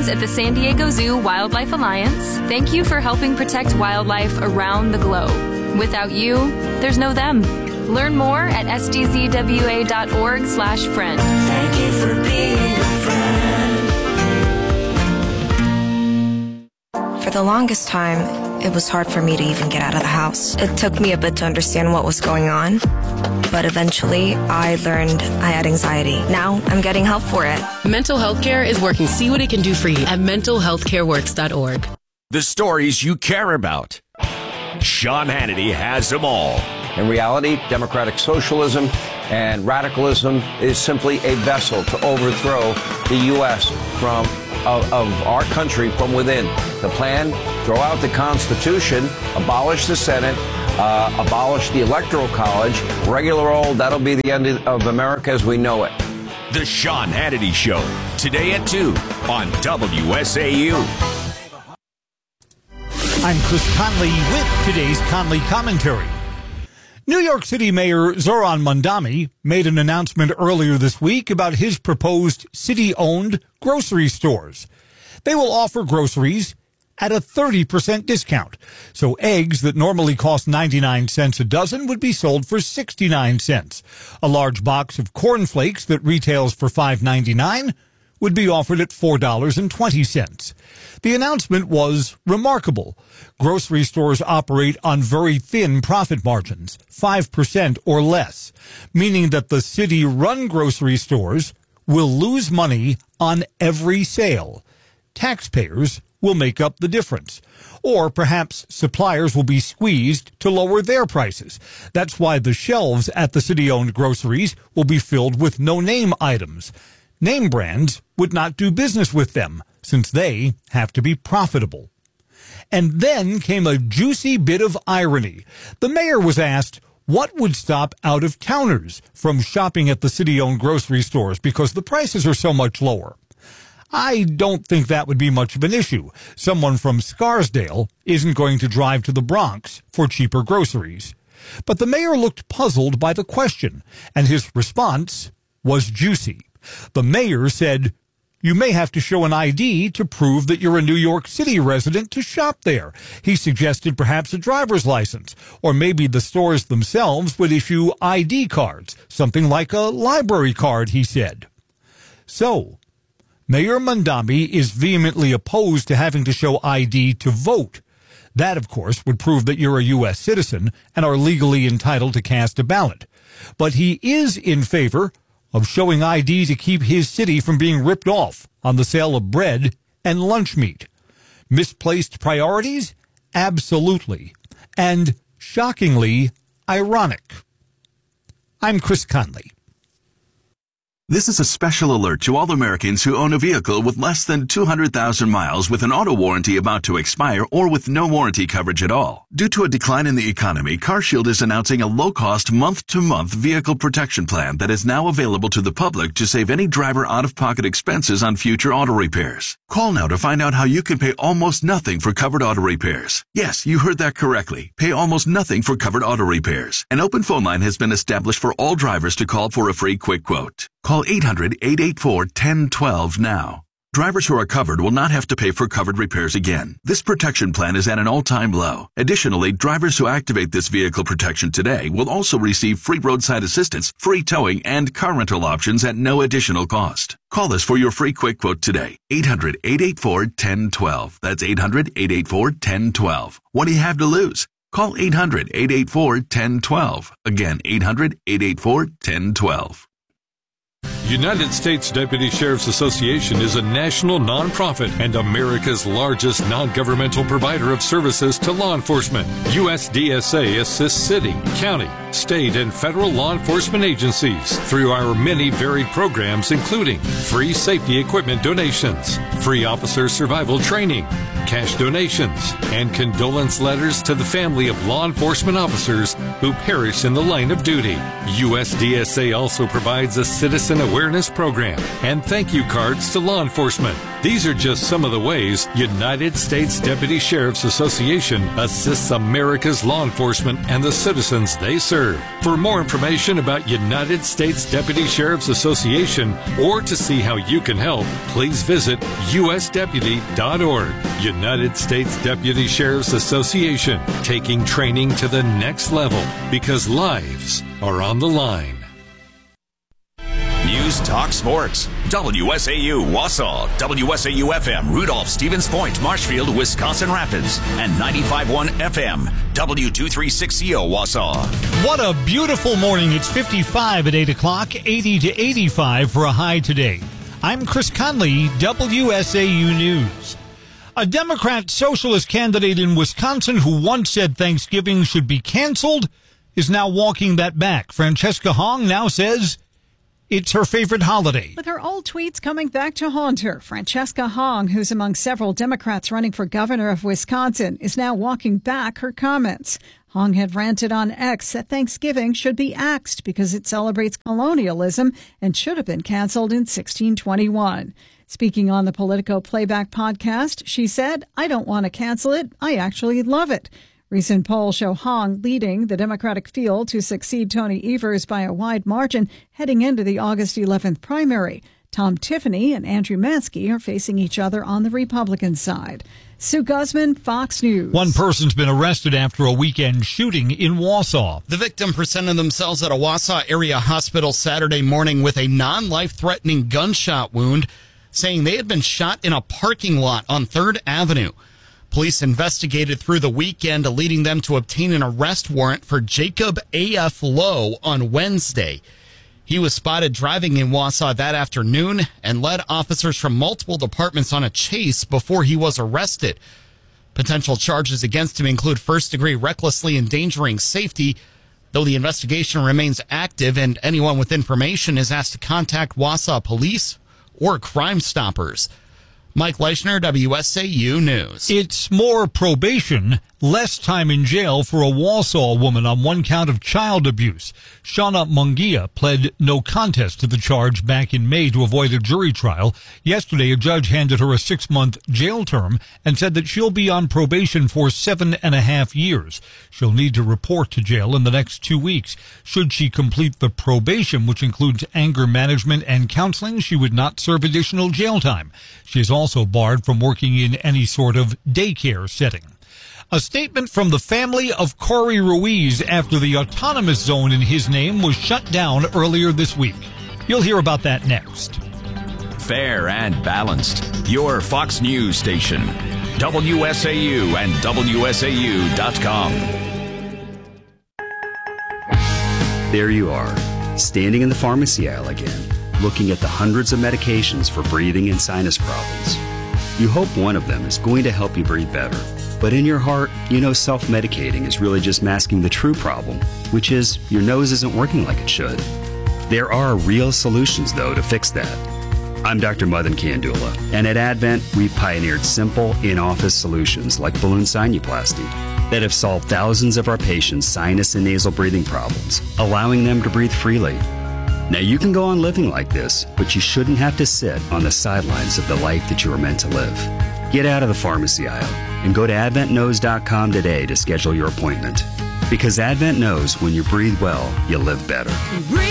friends at the San Diego Zoo Wildlife Alliance, thank you for helping protect wildlife around the globe. Without you, there's no them. Learn more at sdzwa.org/friend. Thank you for being a friend. For the longest time, it was hard for me to even get out of the house. It took me a bit to understand what was going on, but eventually I learned I had anxiety. Now I'm getting help for it. Mental Health Care is working. See what it can do for you at mentalhealthcareworks.org. The stories you care about. Sean Hannity has them all. In reality, democratic socialism and radicalism is simply a vessel to overthrow the U.S. of our country from within. The plan, throw out the Constitution, abolish the Senate, abolish the Electoral College, regular old, that'll be the end of America as we know it. The Sean Hannity Show, today at 2 on WSAU. I'm Chris Conley with today's Conley Commentary. New York City Mayor Zoran Mondani made an announcement earlier this week about his proposed city-owned grocery stores. They will offer groceries at a 30% discount. So eggs that normally cost 99 cents a dozen would be sold for 69 cents. A large box of cornflakes that retails for $5.99 would be offered at $4.20. The announcement was remarkable. Grocery stores operate on very thin profit margins, 5% or less, meaning that the city-run grocery stores will lose money on every sale. Taxpayers will make up the difference. Or perhaps suppliers will be squeezed to lower their prices. That's why the shelves at the city-owned groceries will be filled with no-name items. Name brands would not do business with them, since they have to be profitable. And then came a juicy bit of irony. The mayor was asked what would stop out-of-towners from shopping at the city-owned grocery stores because the prices are so much lower. I don't think that would be much of an issue. Someone from Scarsdale isn't going to drive to the Bronx for cheaper groceries. But the mayor looked puzzled by the question, and his response was juicy. The mayor said, "You may have to show an ID to prove that you're a New York City resident to shop there." He suggested perhaps a driver's license, or maybe the stores themselves would issue ID cards, something like a library card, he said. So, Mayor Mondani is vehemently opposed to having to show ID to vote. That, of course, would prove that you're a U.S. citizen and are legally entitled to cast a ballot. But he is in favor of showing ID to keep his city from being ripped off on the sale of bread and lunch meat. Misplaced priorities? Absolutely. And shockingly ironic. I'm Chris Conley. This is a special alert to all Americans who own a vehicle with less than 200,000 miles with an auto warranty about to expire or with no warranty coverage at all. Due to a decline in the economy, CarShield is announcing a low-cost month-to-month vehicle protection plan that is now available to the public to save any driver out-of-pocket expenses on future auto repairs. Call now to find out how you can pay almost nothing for covered auto repairs. Yes, you heard that correctly. Pay almost nothing for covered auto repairs. An open phone line has been established for all drivers to call for a free quick quote. Call 800-884-1012 now. Drivers who are covered will not have to pay for covered repairs again. This protection plan is at an all-time low. Additionally, drivers who activate this vehicle protection today will also receive free roadside assistance, free towing, and car rental options at no additional cost. Call us for your free quick quote today. 800-884-1012. That's 800-884-1012. What do you have to lose? Call 800-884-1012. Again, 800-884-1012. United States Deputy Sheriff's Association is a national nonprofit and America's largest non-governmental provider of services to law enforcement. USDSA assists city, county, state, and federal law enforcement agencies through our many varied programs, including free safety equipment donations, free officer survival training, cash donations, and condolence letters to the family of law enforcement officers who perish in the line of duty. USDSA also provides a citizen awareness awareness program, and thank you cards to law enforcement. These are just some of the ways United States Deputy Sheriff's Association assists America's law enforcement and the citizens they serve. For more information about United States Deputy Sheriff's Association or to see how you can help, please visit usdeputy.org. United States Deputy Sheriff's Association, taking training to the next level because lives are on the line. News Talk Sports. WSAU Wausau, WSAU FM Rudolph, Stevens Point, Marshfield, Wisconsin Rapids, and 95.1 FM W236CO Wausau. What a beautiful morning. It's 55 at 8 o'clock, 80 to 85 for a high today. I'm Chris Conley, WSAU News. A Democrat socialist candidate in Wisconsin who once said Thanksgiving should be canceled is now walking that back. Francesca Hong now says it's her favorite holiday. With her old tweets coming back to haunt her, Francesca Hong, who's among several Democrats running for governor of Wisconsin, is now walking back her comments. Hong had ranted on X that Thanksgiving should be axed because it celebrates colonialism and should have been canceled in 1621. Speaking on the Politico Playback podcast, she said, "I don't want to cancel it. I actually love it." Recent polls show Hong leading the Democratic field to succeed Tony Evers by a wide margin heading into the August 11th primary. Tom Tiffany and Andrew Mansky are facing each other on the Republican side. Sue Guzman, Fox News. One person's been arrested after a weekend shooting in Wausau. The victim presented themselves at a Wausau area hospital Saturday morning with a non-life-threatening gunshot wound, saying they had been shot in a parking lot on 3rd Avenue. Police investigated through the weekend, leading them to obtain an arrest warrant for Jacob A.F. Lowe on Wednesday. He was spotted driving in Wausau that afternoon and led officers from multiple departments on a chase before he was arrested. Potential charges against him include first-degree recklessly endangering safety, though the investigation remains active and anyone with information is asked to contact Wausau Police or Crime Stoppers. Mike Leischner, WSAU News. It's more probation, less time in jail for a Wausau woman on one count of child abuse. Shauna Mungia pled no contest to the charge back in May to avoid a jury trial. Yesterday, a judge handed her a 6-month jail term and said that she'll be on probation for 7.5 years. She'll need to report to jail in the next 2 weeks. Should she complete the probation, which includes anger management and counseling, she would not serve additional jail time. She is also barred from working in any sort of daycare setting. A statement from the family of Corey Ruiz after the autonomous zone in his name was shut down earlier this week. You'll hear about that next. Fair and balanced. Your Fox News station. WSAU and WSAU.com. There you are, standing in the pharmacy aisle again, looking at the hundreds of medications for breathing and sinus problems. You hope one of them is going to help you breathe better. But in your heart, you know self-medicating is really just masking the true problem, which is your nose isn't working like it should. There are real solutions, though, to fix that. I'm Dr. Madan Kandula, and at Advent, we've pioneered simple, in-office solutions like balloon sinuplasty that have solved thousands of our patients' sinus and nasal breathing problems, allowing them to breathe freely. Now, you can go on living like this, but you shouldn't have to sit on the sidelines of the life that you were meant to live. Get out of the pharmacy aisle and go to AdventKnows.com today to schedule your appointment. Because Advent knows when you breathe well, you live better.